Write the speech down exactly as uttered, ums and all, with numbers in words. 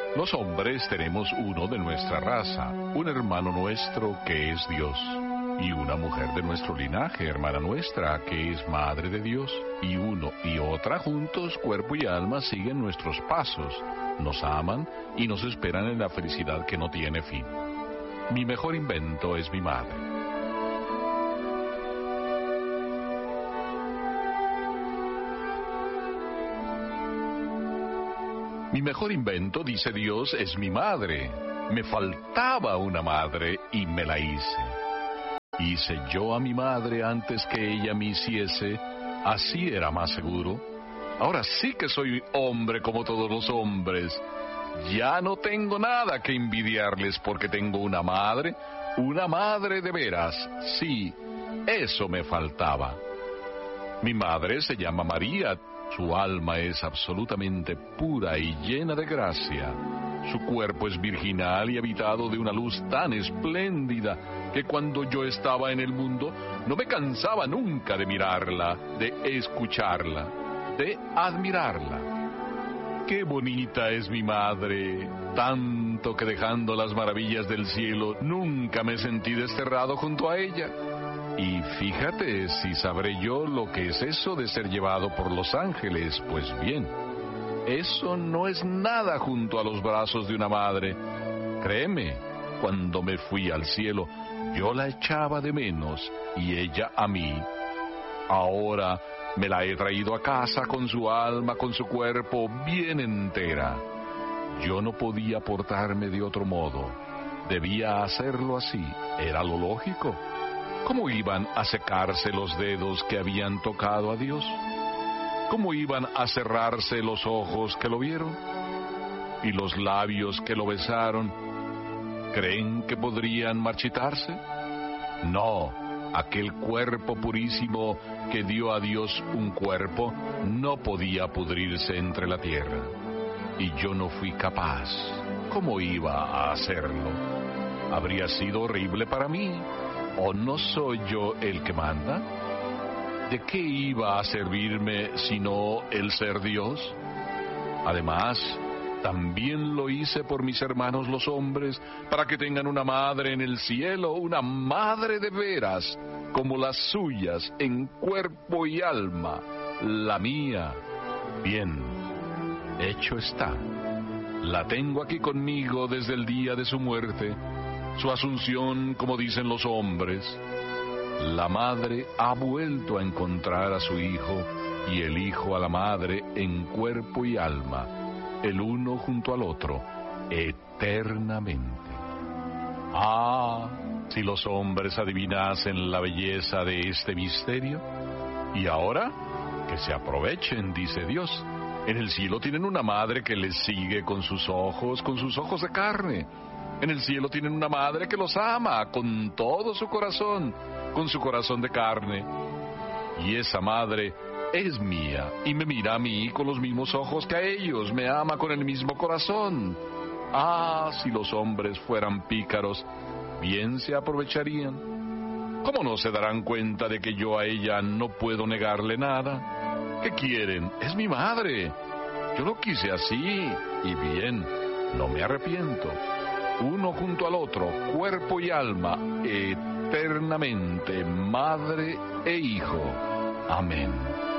Los hombres tenemos uno de nuestra raza, un hermano nuestro que es Dios, y una mujer de nuestro linaje, hermana nuestra, que es madre de Dios, y uno y otra juntos, cuerpo y alma, siguen nuestros pasos, nos aman y nos esperan en la felicidad que no tiene fin. Mi mejor invento es mi madre. Mi mejor invento, dice Dios, es mi madre. Me faltaba una madre y me la hice. Hice yo a mi madre antes que ella me hiciese, así era más seguro. Ahora sí que soy hombre como todos los hombres. Ya no tengo nada que envidiarles porque tengo una madre, una madre de veras. Sí, eso me faltaba. Mi madre se llama María. Su alma es absolutamente pura y llena de gracia. Su cuerpo es virginal y habitado de una luz tan espléndida que cuando yo estaba en el mundo no me cansaba nunca de mirarla, de escucharla, de admirarla. Qué bonita es mi madre, tanto que dejando las maravillas del cielo nunca me sentí desterrado junto a ella. Y fíjate si sabré yo lo que es eso de ser llevado por los ángeles. Pues bien, eso no es nada junto a los brazos de una madre. Créeme, cuando me fui al cielo, yo la echaba de menos y ella a mí. Ahora me la he traído a casa con su alma, con su cuerpo bien entera. Yo no podía portarme de otro modo. Debía hacerlo así. Era lo lógico. ¿Cómo iban a secarse los dedos que habían tocado a Dios? ¿Cómo iban a cerrarse los ojos que lo vieron? ¿Y los labios que lo besaron? ¿Creen que podrían marchitarse? No, aquel cuerpo purísimo que dio a Dios un cuerpo no podía pudrirse entre la tierra. Y yo no fui capaz. ¿Cómo iba a hacerlo? Habría sido horrible para mí. ¿O no soy yo el que manda? ¿De qué iba a servirme sino el ser Dios? Además, también lo hice por mis hermanos los hombres, para que tengan una madre en el cielo, una madre de veras, como las suyas, en cuerpo y alma, la mía. Bien, hecho está. La tengo aquí conmigo desde el día de su muerte, su asunción, como dicen los hombres. La madre ha vuelto a encontrar a su hijo y el hijo a la madre en cuerpo y alma, el uno junto al otro, eternamente. Ah, si los hombres adivinasen la belleza de este misterio. Y ahora, que se aprovechen, dice Dios. En el cielo tienen una madre que les sigue con sus ojos, con sus ojos de carne. En el cielo tienen una madre que los ama con todo su corazón, con su corazón de carne. Y esa madre es mía y me mira a mí con los mismos ojos que a ellos, me ama con el mismo corazón. Ah, si los hombres fueran pícaros, bien se aprovecharían. ¿Cómo no se darán cuenta de que yo a ella no puedo negarle nada? ¿Qué quieren? Es mi madre. Yo lo quise así, y bien, no me arrepiento. Uno junto al otro, cuerpo y alma, eternamente, madre e hijo. Amén.